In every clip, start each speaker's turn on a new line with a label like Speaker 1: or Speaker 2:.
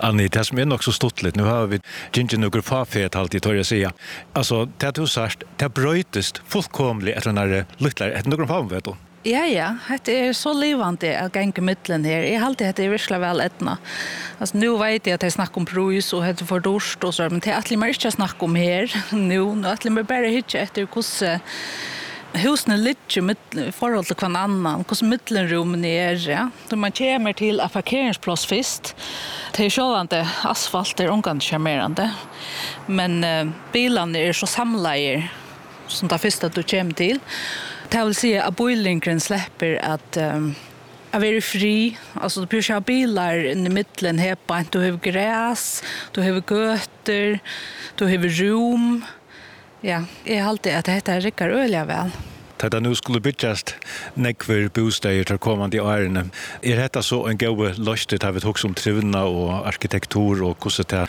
Speaker 1: Annie, det som nog så stottligt. Nu har vi inte några fafet alltid, tror jag säga. Alltså, det du sagt, det brötest fullkomligt efter den här lycklar. Är det några fafet då?
Speaker 2: Ja, det så livande att gänga mittlen här. Jag har alltid det virkelig väl etna. Alltså nu vet jag att jag snackar om prus och det för dorst och så, men det är alltid man inte snackar om här nu. Alltid man bara hittar efter hur husen är lite i förhåll till kvann annan, hur mittenrummen är. Ja. Då man kommer till en parkeringsplats först, det är självande asfalt är omgående charmerande. Men bilarna är så samlade som det första du kommer till. Det vill säga att boilingren släpper att vara fri. Alltså du behöver ha bilar i mitten här på. Du har gräs, du har götter, du har rum. Ja, jag har alltid att det här räcker öliga väl.
Speaker 1: Det nu skulle byggas nekver bostäder till kommande åren. Är detta så en god lösning har vi också om trivna och arkitektur och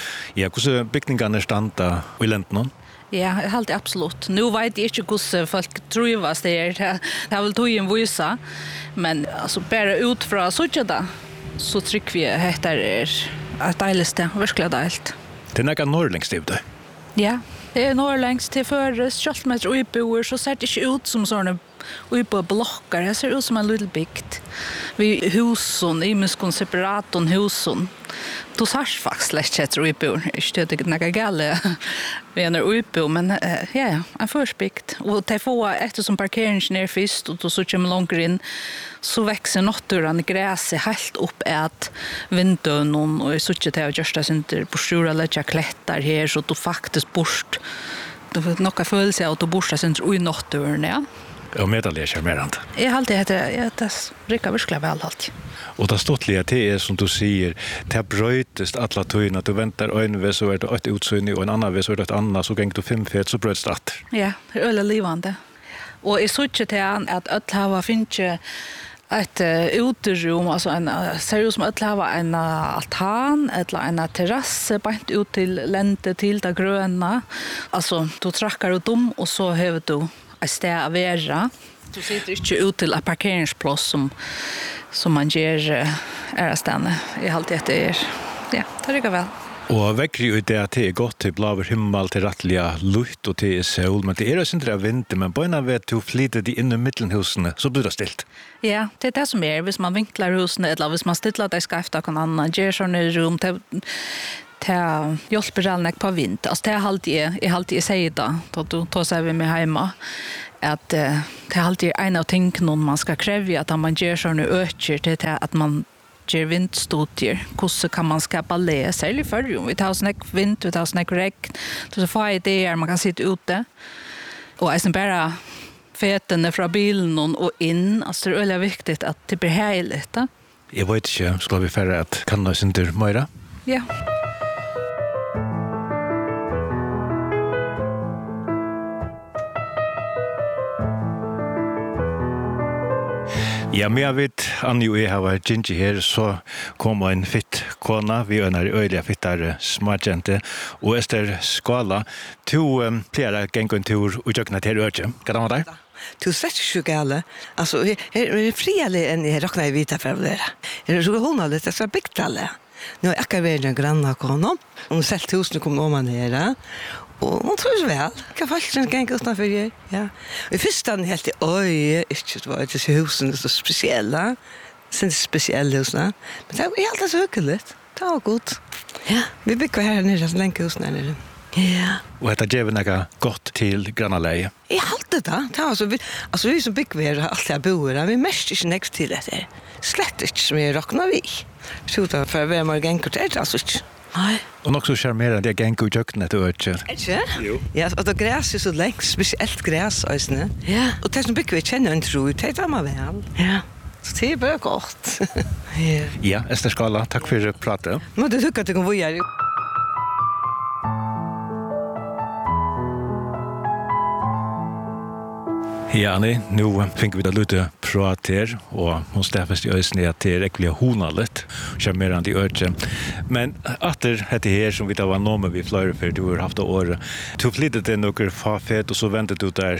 Speaker 1: hur byggningarna standa i länderna?
Speaker 2: Ja, helt absolut. Nu vet jag inte hur folk trivas det har väl tog en visa. Men alltså bara utifrån så trycker vi att det är ett dejligt, verkligen dejligt.
Speaker 1: Det är några norrlängst i det?
Speaker 2: Ja, det är norrlängst till för kältmeter och uppboer så ser det inte ut som sådana uppblockar. Det ser ut som en liten bygd. Vi husen, i muskon separaton husen. Du ser faktiskt lätt att uppbo. Inte det några galle vi är uppbo, men ja, en förspikt. Och det får eftersom parkeringen är först och så kommer långt in så växer naturen gräset helt upp att vintern och så att det just det inte på stora lägga klättar här så du faktiskt bort. Du får några följelse att du borstar sen i naturen, ja.
Speaker 1: Och medaljer charmerande.
Speaker 2: Jag har alltid det rycker verkligen väl allt.
Speaker 1: Och det stottliga det är som du säger, det brötest alla tøyna, du väntar en vez så är det ett utsyn och en annan vez så är det ett annat så gäng du 5 fet så brötst att.
Speaker 2: Ja, det är öle livande. Och i sådär till att öll hava finns ett uterum, alltså ser ut som att hava en altan eller en terrass bant ut till länte till det gröna. Alltså du trackar ut dem och så har du ett ställe att vara. Du sitter inte ut till en parkeringsplats som man ger ärastande i allt det är. Ja, det rycker väl.
Speaker 1: Och väcker ju det att det är gott till blåver himmel, till rattliga luft och till sol. Men det är inte det vinter, men på en vet du flyter de in i mittenhusen så blir det stilt.
Speaker 2: Ja, det är det som är. Hvis man vinklar husen eller hvis man stiller det skafta kan annan, ger sådana rum till det hjälper alldeles på vind. Alltså det är alltid säger då du tar sig med mig hemma att det är alltid en av tingen man ska kräva att man ger sådana ökar till att man ger vindstudier. Hur kan man skapa det? Särskilt förr vi tar snack vind, vi tar snack regn. Så får idéer man kan sitta ute. Och är bara feten från bilen och in. Alltså det är viktigt att det blir heligt.
Speaker 1: Jag vet inte, ska vi färra att kan oss inte mera?
Speaker 2: Ja.
Speaker 1: Ja, men jag vet, Annie och jag har Gingy här så kommer en fitt kona, vi är en öliga fittar smartjente och Ester Skala, du plerar gänga en tur och jökna till öke. Kan det vara där?
Speaker 3: Du sätter ju gale. Alltså, är frialig än jag räknar i vita för det. Är så hon har det så bigtalle. Nu är jag väl en granna konom. Hon sält huset kommer om man här. Och hon tror väl. Kan faktiskt gänga utanför det. Ja. Och först han helt oj, inte var det så husen så speciella. Sen speciella husen. Men det är helt så högt. Det var gott. Ja, vi bygger här nere så länge husen nere. Ja.
Speaker 1: Och det ger några gott till grannaleje.
Speaker 3: Jag hade det. Alltså vi som bygger har alltid boer. Vi mest inte näxt till det. Slett inte som jag räknar vi. Så då för vi har gäng det alltså inte. Nej.
Speaker 1: Och också charmerande det gäng och jökna till öke.
Speaker 3: Inte? Jo. Ja, och då gräs är så länge speciellt gräs alltså. Ja. Och det som bygger vi känner inte tro det är man väl. Ja. Så det är bara gott. Ja.
Speaker 1: Ja, Ester Skala, tack för att prata.
Speaker 3: Men det tycker jag att det kan vara.
Speaker 1: Ja, Annie, nu fick vi det lite prat här och hon stäffas i ösning att det är äckliga honalet, charmerande i öke. Men efter det här som vi tar var nomen vi flöjer för du har haft år. Du flyttade till några fafet och så vände du där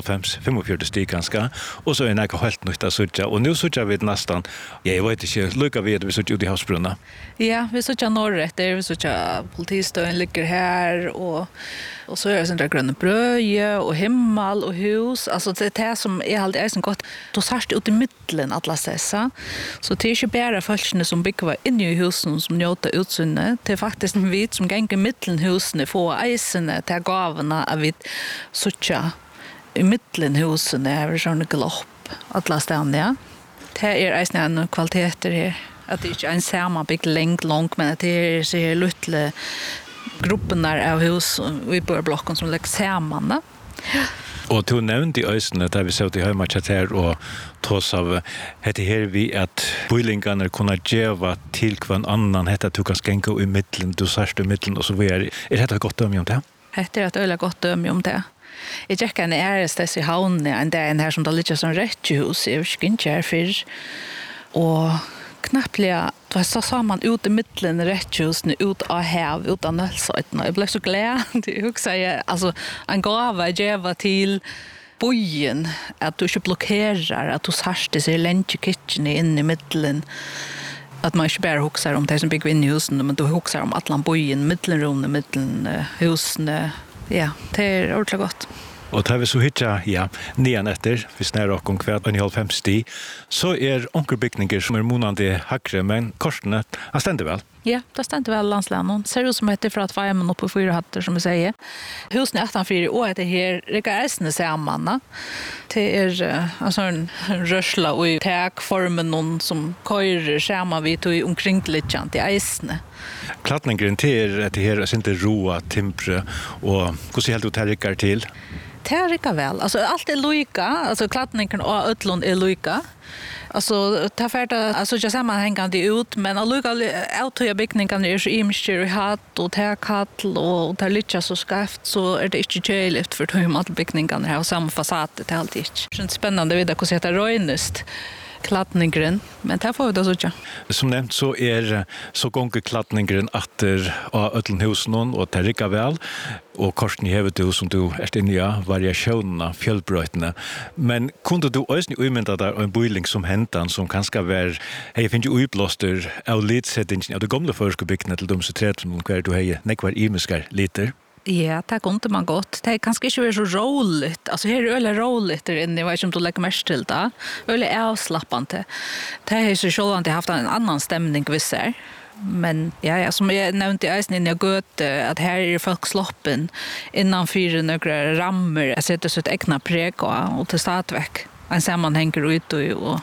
Speaker 1: 45 stig ganska. Och så är det helt nytt att söka. Och nu söker vi nästan, jag vet inte, lycka vi att vi söker ut i havsbrunna.
Speaker 2: Ja, vi söker norrut där, vi söker politistöden ligger här och så är det sånt där gröna bröje och himmel och hus. Alltså det är som är alltid är så gott. Då särskilt ut i mitten alla dessa. Så det är inte bara folkne som bygger inne i husen som njuter utsynne. Det är faktiskt en vit som gänger mitten husen får eisene till gavarna av vi söker i mitten husen är det sån glopp alla ställen, ja. Det är eisene en kvaliteter här. Att det inte är en samma bygg långt men att det är så här lilla grupperna av hus i blocken som läggs samman.
Speaker 1: Och du nämnde i ösnet där vi såg i hemmatchat här och trots av det här vi att boilingarna kunna geva till kvann annan heter du kan skänka i mitten du särskilt i mitten och så vidare. Är det ett gott döme om det?
Speaker 2: Det är ett öle gott döme om det. Jag tycker en ärestess i havn en dag en här som det ligger som rättshus i Skincher för och knappliga då så sa man ut i mitten rätthusen ut av hav ut av nölsöjterna. Jag blev så glad det också alltså en gåva geva till bojen att du inte blockerar att du sarste sig lunch kitchen in i mitten att man inte bara huxar om det som bygger in i husen men du huxar om atlan bojen mittenrummet mitten husen ja det är ordentligt gott.
Speaker 1: Och tar vi så hittar nian efter, vi snärar och om kvart 1,5 stig, så onkelbyggningar som månande hackre, men korsene, han ständer väl?
Speaker 2: Ja, det ständer väl landslänen. Ser ut som heter för att vara med upp på 4 hattar som vi säger. Husen 18-4 och det här rikar äsne samman. Det är alltså en rörsla och i täkformen någon som körer samman vid och omkring lite i äsne.
Speaker 1: Klattningen till att det här är inte roa, timpre och hur ser helt ut här rikar till?
Speaker 2: Det är rikar väl. Alltså allt är lika. Alltså klattningen och ötlån är lika. Alltså ta färda alltså jag sammanhängande ut men alluga autoja byggningarna är så imstyr i hatt och täkhattel och där lite så skaft så är det inte tjejligt för de att byggningarna har samma fasad det är alltid inte. Det är spännande vid att se det röjnest klattningen men det får vi då så tjå.
Speaker 1: Som nämnt så så gånger klattningen efter ötlnhusen och det rikar väl och korsen i huvudet som du är inne i variationerna, fjällbrötterna. Men kunde du också umynda där en boiling som häntan som kanske var jag finns ju utblåster av lidsättningen av det gamla förskobyggnaden till de så träd som kvar du har nekvar imiskar liter.
Speaker 2: Ja, det kunde man gott. Det kanske inte så roligt. Alltså här är öle roligt där inne. Jag vet inte om du lägger mest till det. Öle avslappande. Det är så självant haft en annan stämning vissar. Men ja, som jag nämnde i Eisen innan jag gått att här är folk sloppen innanför några rammer. Jag sätter så ett egna präg och till stadväck. En sammanhänger ut och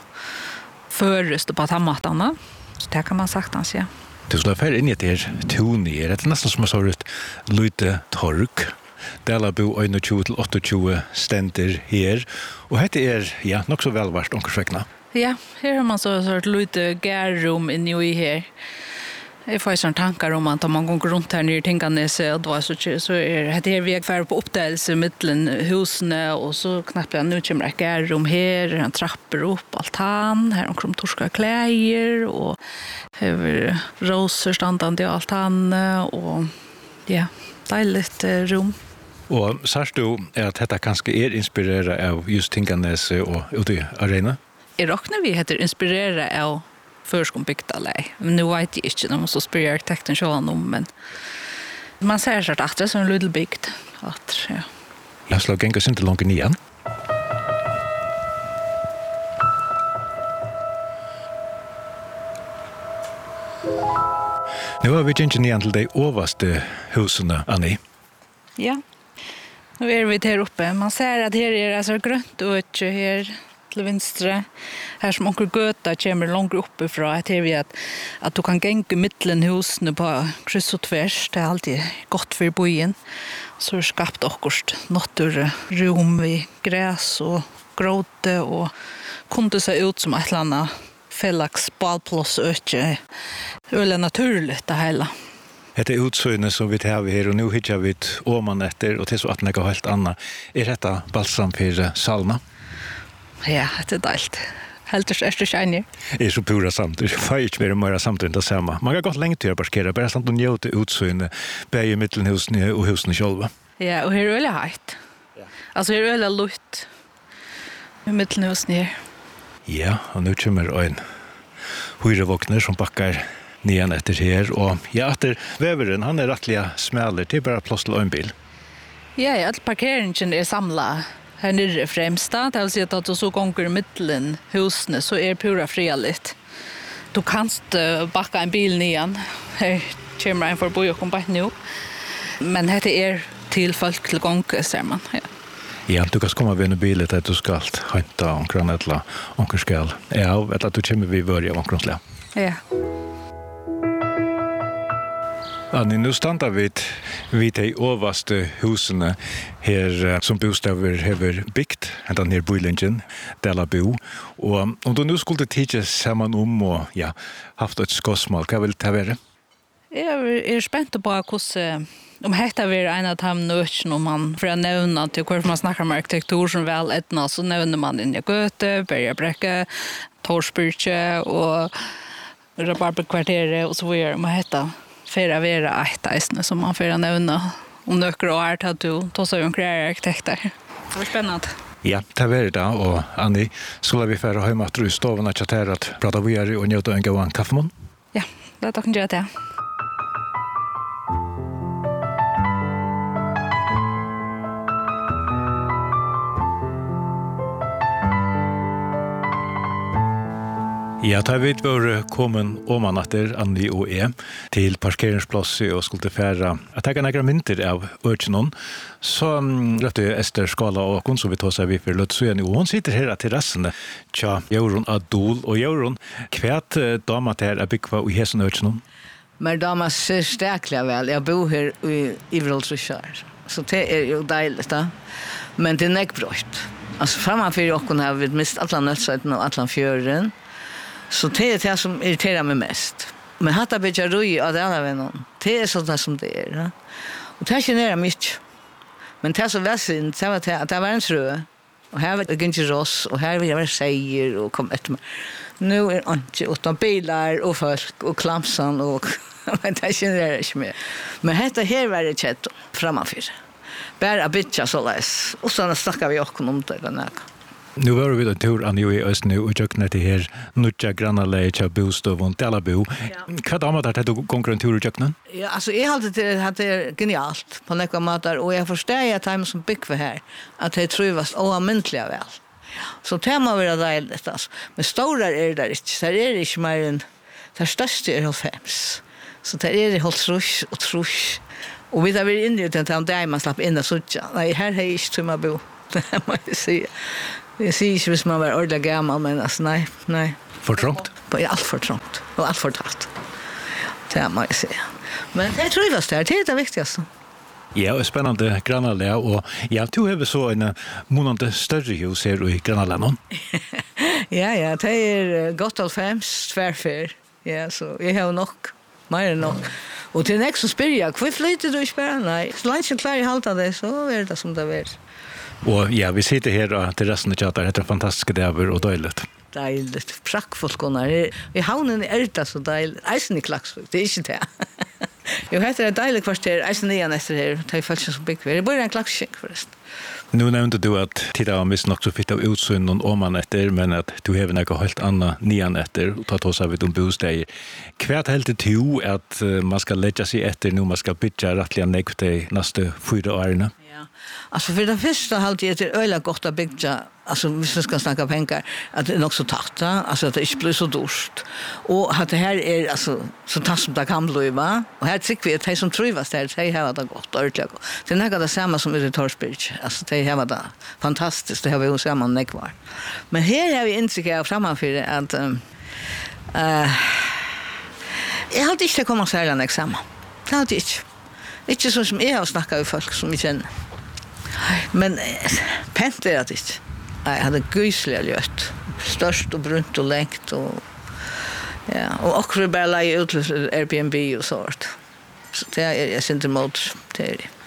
Speaker 2: förrest på tammatarna. Så det kan man sagt ja.
Speaker 1: Du skulle färre in i det här tonier. Det är nästan som jag sa ut lite tork. Dela bo 21-28 ständer här. Och det är nog så välvart omkring.
Speaker 2: Ja, här har man så lite gärrum inne i här. Jag får sån tankar om att man går runt här nere i Tinganes och då så är det här vägfärd på uppdelelse mellan husen och så knappt nu kommer det gärrum här, en trappor upp altan, här omkring torska kläder och över roser standande i altan och ja, dejligt rum.
Speaker 1: Och särskilt du att detta kanske är inspirerat av just Tinganes och ute i arena?
Speaker 2: I råknar vi heter inspirera av förskombygdalej. Men nu vet jag inte, de måste spela arkitekten själv men man ser sig att det är en liten bygd. Ja.
Speaker 1: Jag slår gängas inte långt igen. Nu har vi inte nian till de överste husen, Annie.
Speaker 2: Ja, nu är vi här uppe. Man ser att här är alltså grönt och här till venstre. Här som onkel Göta kommer långt uppifrån att vi att du kan gänga mitten husen på kryss och tvärs. Det är alltid gott för bojen. Så skapt också naturrum i gräs och gråte och kunde se ut som ett landa fällax balplås öke. Det är naturligt det hela.
Speaker 1: Det är utsöjne som vi tar här och nu hittar vi åman efter och till så att det är helt annat. Är detta balsam för salma?
Speaker 2: Ja, det är dejligt. Helt är det shiny.
Speaker 1: Det är så pura samt. Det får inte mer samt än det samma. Man kan gott länge till att parkera. Bara samt och njuta utsyn. Bär i mittenhusen och husen själva.
Speaker 2: Ja, och här är det högt. Alltså här är det lutt. I mittenhusen här.
Speaker 1: Ja, och nu kommer en hyrevåkner som backar nian efter här. Och ja, efter väveren, han är rättliga smäller till bara plås till en bil.
Speaker 2: Ja, all parkeringen är samlad. Här nere främsta, det vill säga att du så gånger i mitten husen så är pura frialigt. Du kan backa en bil nian. Här kommer en förbi och kommer nu. Men det är till folk till gånger, säger man. Ja.
Speaker 1: Ja, du kan komma vid en bil att du ska hämta omkring eller omkring skall. Ja, vet att du kommer vid börja omkring slä.
Speaker 2: Ja.
Speaker 1: Annie, nu stannar vi vid de överste husen här som bostäder har byggt, den här bylingen, Delabo. Och om du nu skulle titta samman och ja, haft ett skåsmål, vad vill det vara?
Speaker 2: Jag är spänd på hur om hetta ver en av de nötchen om man för att nämna till hur man snackar om arkitektur som väl etna så nämner man in i Göte, Bergabräcke, Torsbyrche och Rabarberkvarteret och så vidare. Man hetta för vera ett som man för att nämna om nöker och art att du tar sig omkring arkitekter. Det var spännande.
Speaker 1: Ja, det var det och Annie, skulle vi färra hemma att du stoven att chatta att prata vidare och njuta en gång kaffemon?
Speaker 2: Ja, det tack inte det.
Speaker 1: Ja, da vi var kommet om natter, Annie og til parkeringsplasset og skulle fære. Jeg tenker noen mynter av Ørkjenån, så røpte Ester Skala og hun som vi tar seg for Løtsøen, og hun sitter her til resten tja Jørgen Adol. Og Jørgen, hva damer til er bygget i Hesen Ørkjenån?
Speaker 4: Men damer ser steklig vel. Jeg bor her i Ivroldsrykjær, så det er jo deilig da. Men det er nekkbrøtt. Altså, framfor åkken har vi mist alle nødsøyden og alle fjøren. Så det är det som irriterar mig mest. Men hatta byggarui av det alla vännen, det är sånt som det är. Ja? Och det generar mycket. Men det är så väsentligt, det var att det var en trö. Och här var det inte ross, och här var det säger och kom efter mig. Nu är det inte utan bilar och folk och klamsan och men det generar inte mer. Men detta här var det kött framför. Bara bytja så läs. Och så snackar vi också om det där.
Speaker 1: Nu var vi en tur an i Østen og tjøkner til her nødja grannaleie til bostad og Delabo. Hva damer der til gonger en tur i tjøknen?
Speaker 4: Ja, altså jeg halte det er genialt på nekva matar, og jeg forstår at de som bygger her, at de trivas oavmyntliga vel. Så det må være deiligt, altså. Men stora er det ikke. Det er ikke mer enn, det største er 50. Så det er holdt trusk og trusk. Og vi har vært inne i det, man slapp inn og sutja. Nei, her har jeg ikke tømmet bo. Det må jeg si. Jag säger inte hvis man var ordentligt gammal, men alltså nej.
Speaker 1: För trångt?
Speaker 4: Ja, allt för trångt. Och allt för tatt. Det må jag säga. Men jag tror det är det viktigaste.
Speaker 1: Ja, och spännande grannalä och ja, du har så en månande större hus här i grannalän.
Speaker 4: Ja, det är gott av 5 tvärfär. Ja, så jag har nog mer än nog. Och till nästa spyr jag, hur flyter du i spärren? Nej, så länge klarar jag halta det, så är det som det är.
Speaker 1: Och ja, vi sitter här till resten av chatten. Det är fantastiska dagar och dejligt.
Speaker 4: Dejligt. Praktfullkonar. I havnen är det så dejligt. Eisen i Klagsvik, det är inte det. Jo, heter det dejligt kvarter. Eisen igen efter här. Det är faktiskt som byggver. Det börjar en Klagsvik förresten.
Speaker 1: Nu nämnde du att titta var minst nog så fitt av utsyn och oman efter, men att du har något helt annat nian efter och ta oss av ett bostäder. Kvärt helt till att man ska lägga sig efter nu man ska bygga rättliga näkt de nästa 4 åren.
Speaker 4: Ja. Alltså för det första halt jag till öla gott att bygga, alltså hvis vi ska snacka pengar, att det är nog så tatt, alltså att det inte blir så dåligt. Och att det här är alltså så tatt som det kan bli, va? Och här tycker vi att det som trivas där, det har det gott, ordentligt gott. Det är det samma som i Torsbyrche, alltså det har det fantastiskt, det har vi hos samman nekvar. Men här har vi intryck framför att jag hade inte kommit så här samman. Det hade inte. Inte så som jag har snackat med folk som jag känner. Men pent är det inte. Jag hade gysliga ljött. Störst och brunt och längt. Och, ja, och också bara lägga ut till Airbnb och sånt. Så det är jag inte emot.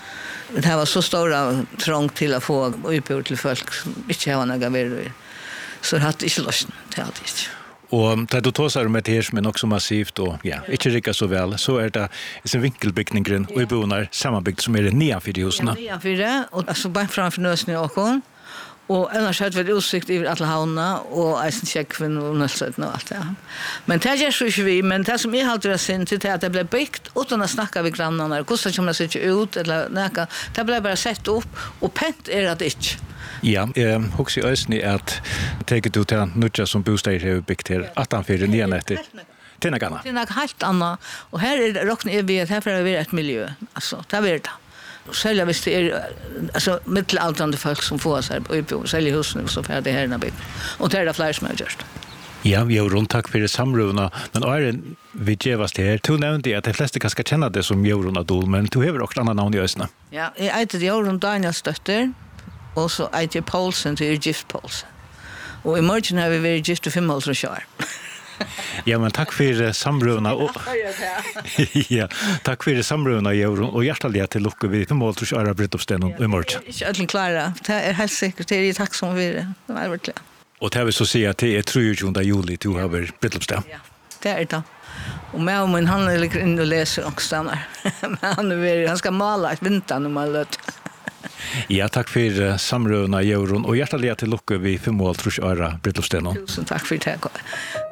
Speaker 4: Det här var så stora trång till att få utbud till folk som inte har några vidare. Så hade inte lösen, det hade inte.
Speaker 1: Og da du tåsar med det her som nok så massivt og ikke rikka så vel, så det i sin vinkelbyggningen og i bonar sammanbygd som nedanfyr i husene.
Speaker 4: Ja, nedanfyr, og altså bare framfor nøsene i åkken. Og ellers hadde vi utsikt over alle havna, og eisen kjekkven og nøsøtten og alt det. Men det gjør så ikke vi, men det som jeg hadde vært sint til, at det ble bygd uten å snakke med grannene, hvordan kommer det ikke ut, eller noe. Det ble bare sett opp, og pent det ikke.
Speaker 1: Ja, jeg husker i øyne at teker du til nødja som bostad har bygd her, 18-4, 9 etter. Det noe annet.
Speaker 4: Det noe helt annet, og her råkner vi at her får det være et miljø, altså, det det. Sälja hvis det alltså middelaldrande folk som får sig på sälja husen så för det här när bygg. Och det är fler som har gjort.
Speaker 1: Ja, vi har runt tack för det samruna, men vi gevas det här. Du nämnde att de flesta kanske känner det som Jorun Adol, men du har också andra namn i ösna.
Speaker 4: Ja, jag heter Jorun Daniels dotter, och så heter Paulsen till gift Paulsen. Och i morgon har vi varit gift 5 år så
Speaker 1: Ja, men takk for samruna. Ja, takk for samruna, Jorun, og hjertelig til lukke vi på mål til å brytt opp stenen i morgen.
Speaker 4: Ikke alle klare, det helt sikkert, det jeg takksom for det, det var virkelig.
Speaker 1: Og det vil så si at det 23. juli du har brytt opp stenen.
Speaker 4: Ja, det det. Og med og min, han ligger inn og leser og stannar. Men han skal male et vinter når man løt.
Speaker 1: Ja, takk for samruna, Jorun, og hjertelig til lukke vi på mål til å brytt opp stenen.
Speaker 4: Tusen takk for det.